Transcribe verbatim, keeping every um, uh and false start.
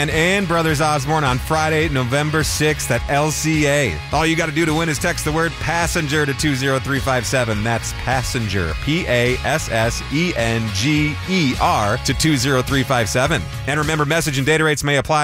and Brothers Osborne on Friday, November sixth at L C A. All you got to do to win is text the word passenger to two zero three five seven. That's passenger, P A S S E N G E R, to two zero three five seven. And remember, message and data rates may apply.